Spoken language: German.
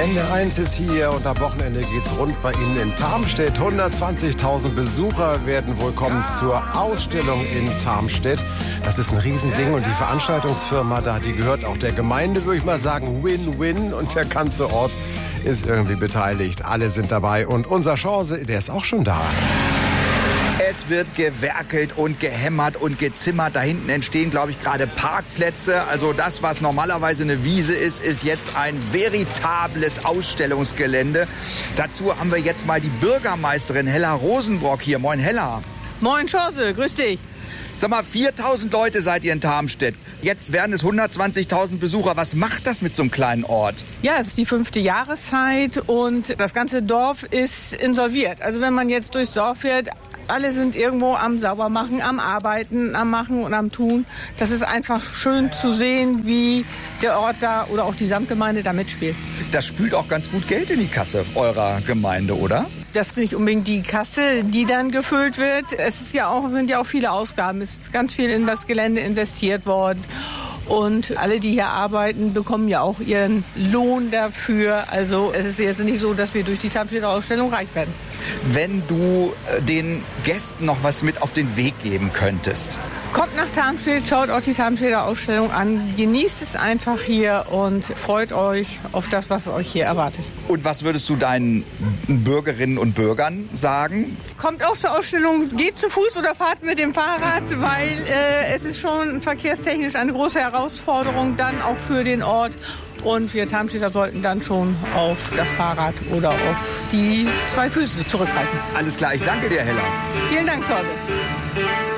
NDR1 ist hier und am Wochenende geht's rund bei Ihnen in Tarmstedt. 120.000 Besucher werden wohl kommen zur Ausstellung in Tarmstedt. Das ist ein Riesending und die Veranstaltungsfirma da, die gehört auch der Gemeinde, würde ich mal sagen, Win-Win. Und der ganze Ort ist irgendwie beteiligt. Alle sind dabei und unser Chance, der ist auch schon da. Es wird gewerkelt und gehämmert und gezimmert. Da hinten entstehen, glaube ich, gerade Parkplätze. Also das, was normalerweise eine Wiese ist, ist jetzt ein veritables Ausstellungsgelände. Dazu haben wir jetzt mal die Bürgermeisterin Hella Rosenbrock hier. Moin, Hella. Moin, Chance. Grüß dich. Sag mal, 4.000 Leute seid ihr in Tarmstedt. Jetzt werden es 120.000 Besucher. Was macht das mit so einem kleinen Ort? Ja, es ist die 5. Jahreszeit und das ganze Dorf ist insolviert. Also wenn man jetzt durchs Dorf fährt, alle sind irgendwo am Saubermachen, am Arbeiten, am Machen und am Tun. Das ist einfach schön zu sehen, wie der Ort da oder auch die Samtgemeinde da mitspielt. Das spült auch ganz gut Geld in die Kasse eurer Gemeinde, oder? Das ist nicht unbedingt die Kasse, die dann gefüllt wird. Es ist sind ja auch viele Ausgaben. Es ist ganz viel in das Gelände investiert worden. Und alle, die hier arbeiten, bekommen ja auch ihren Lohn dafür. Also es ist jetzt nicht so, dass wir durch die Tarmstedter Ausstellung reich werden. Wenn du den Gästen noch was mit auf den Weg geben könntest. Kommt nach Tarmstedt, schaut auch die Tarmstedter Ausstellung an, genießt es einfach hier und freut euch auf das, was euch hier erwartet. Und was würdest du deinen Bürgerinnen und Bürgern sagen? Kommt auch zur Ausstellung, geht zu Fuß oder fahrt mit dem Fahrrad, weil es ist schon verkehrstechnisch eine große Herausforderung dann auch für den Ort. Und wir Tarmstädter sollten dann schon auf das Fahrrad oder auf die 2 Füße zurückhalten. Alles klar, ich danke dir, Hella. Vielen Dank, Thorse.